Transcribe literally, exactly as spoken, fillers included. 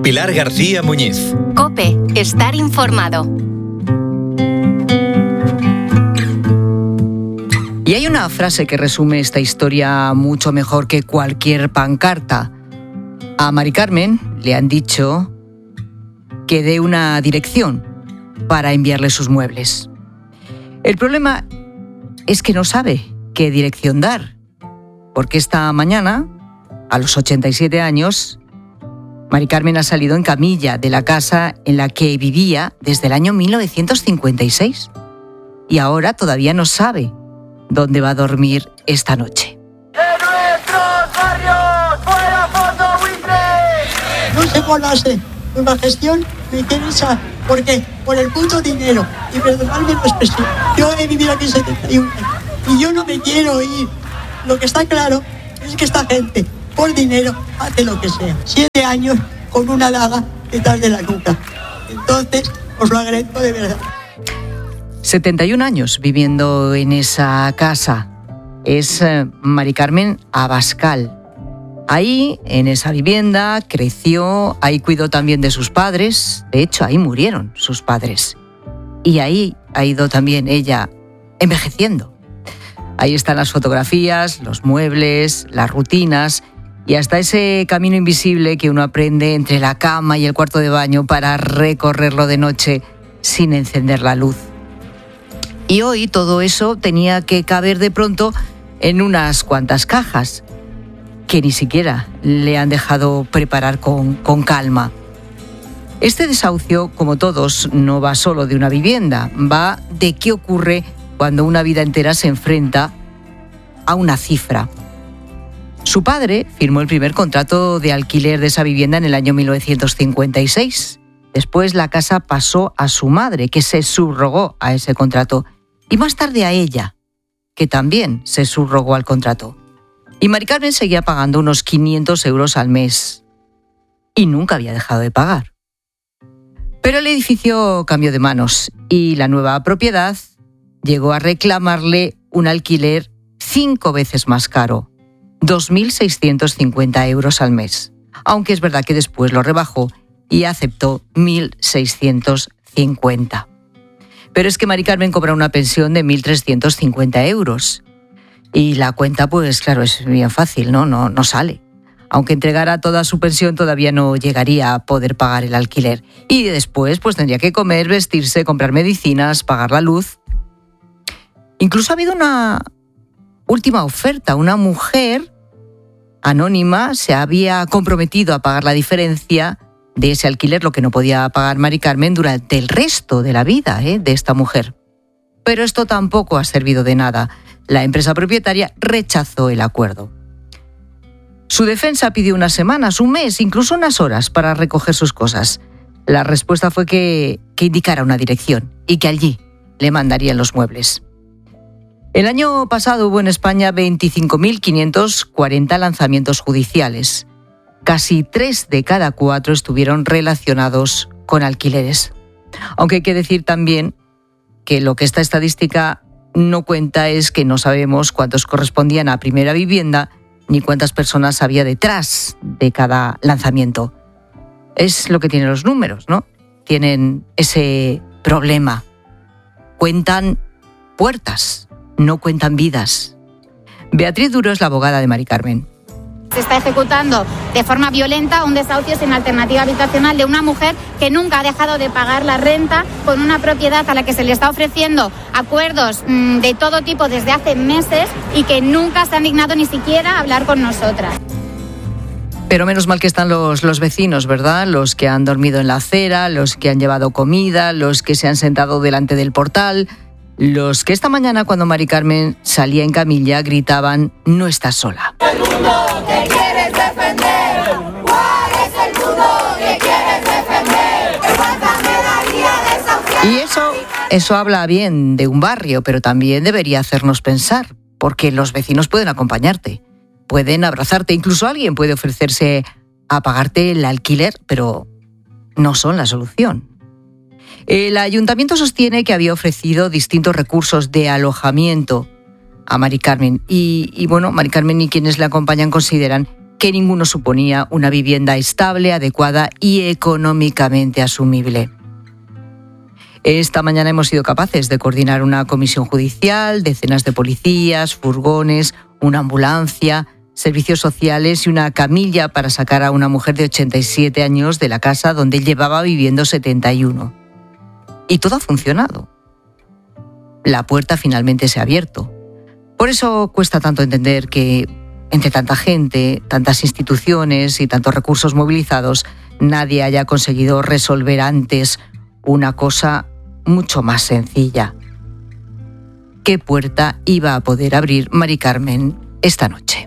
Pilar García Muñiz. COPE. Estar informado. Y hay una frase que resume esta historia mucho mejor que cualquier pancarta. A Mari Carmen le han dicho que dé una dirección para enviarle sus muebles. El problema es que no sabe qué dirección dar, porque esta mañana, a los ochenta y siete años, Mari Carmen ha salido en camilla de la casa en la que vivía desde el año mil novecientos cincuenta y seis y ahora todavía no sabe dónde va a dormir esta noche. ¡De nuestros barrios! ¡Fuera Fondo Buitre! No sé cuál va a ser nueva gestión, me interesa. ¿Por qué? Por el puto dinero. Y perdonadme la expresión. Yo he vivido aquí setenta y uno años y yo no me quiero ir. Lo que está claro es que esta gente, por dinero, hace lo que sea. Siete años con una daga detrás de la nuca. Entonces, os lo agradezco de verdad. setenta y un años viviendo en esa casa. Es eh, Mari Carmen Abascal. Ahí, en esa vivienda, creció, ahí cuidó también de sus padres. De hecho, ahí murieron sus padres. Y ahí ha ido también ella envejeciendo. Ahí están las fotografías, los muebles, las rutinas y hasta ese camino invisible que uno aprende entre la cama y el cuarto de baño para recorrerlo de noche sin encender la luz. Y hoy todo eso tenía que caber de pronto en unas cuantas cajas que ni siquiera le han dejado preparar con, con calma. Este desahucio, como todos, no va solo de una vivienda, va de qué ocurre cuando una vida entera se enfrenta a una cifra. Su padre firmó el primer contrato de alquiler de esa vivienda en el año mil novecientos cincuenta y seis. Después la casa pasó a su madre, que se subrogó a ese contrato, y más tarde a ella, que también se subrogó al contrato. Y Mari Carmen seguía pagando unos quinientos euros al mes. Y nunca había dejado de pagar. Pero el edificio cambió de manos y la nueva propiedad llegó a reclamarle un alquiler cinco veces más caro, dos mil seiscientos cincuenta euros al mes. Aunque es verdad que después lo rebajó y aceptó mil seiscientos cincuenta. Pero es que Mari Carmen cobra una pensión de mil trescientos cincuenta euros. Y la cuenta, pues claro, es bien fácil, ¿no? No, no sale. Aunque entregara toda su pensión, todavía no llegaría a poder pagar el alquiler. Y después, pues tendría que comer, vestirse, comprar medicinas, pagar la luz. Incluso ha habido una última oferta. Una mujer anónima se había comprometido a pagar la diferencia de ese alquiler, lo que no podía pagar Mari Carmen durante el resto de la vida, ¿eh? de esta mujer. Pero esto tampoco ha servido de nada. La empresa propietaria rechazó el acuerdo. Su defensa pidió unas semanas, un mes, incluso unas horas para recoger sus cosas. La respuesta fue que, que indicara una dirección y que allí le mandarían los muebles. El año pasado hubo en España veinticinco mil quinientos cuarenta lanzamientos judiciales. Casi tres de cada cuatro estuvieron relacionados con alquileres. Aunque hay que decir también que lo que esta estadística no cuenta es que no sabemos cuántos correspondían a primera vivienda ni cuántas personas había detrás de cada lanzamiento. Es lo que tienen los números, ¿no? Tienen ese problema. Cuentan puertas, no cuentan vidas. Beatriz Duro es la abogada de Mari Carmen. Se está ejecutando de forma violenta un desahucio sin alternativa habitacional de una mujer que nunca ha dejado de pagar la renta con una propiedad a la que se le está ofreciendo acuerdos mmm, de todo tipo desde hace meses y que nunca se han dignado ni siquiera a hablar con nosotras. Pero menos mal que están los, los vecinos, ¿verdad? Los que han dormido en la acera, los que han llevado comida, los que se han sentado delante del portal, los que esta mañana cuando Mari Carmen salía en camilla gritaban: "No estás sola". El mundo que quieres defender, ¿cuál es el mundo que quieres defender? ¿Cuánta me daría desahuciar? Y eso, eso habla bien de un barrio, pero también debería hacernos pensar, porque los vecinos pueden acompañarte, pueden abrazarte, incluso alguien puede ofrecerse a pagarte el alquiler, pero no son la solución. El ayuntamiento sostiene que había ofrecido distintos recursos de alojamiento a Mari Carmen y, y bueno, Mari Carmen y quienes le acompañan consideran que ninguno suponía una vivienda estable, adecuada y económicamente asumible. Esta mañana hemos sido capaces de coordinar una comisión judicial, decenas de policías, furgones, una ambulancia, servicios sociales y una camilla para sacar a una mujer de ochenta y siete años de la casa donde llevaba viviendo setenta y uno. Y todo ha funcionado. La puerta finalmente se ha abierto. Por eso cuesta tanto entender que, entre tanta gente, tantas instituciones y tantos recursos movilizados, nadie haya conseguido resolver antes una cosa mucho más sencilla. ¿Qué puerta iba a poder abrir Mari Carmen esta noche?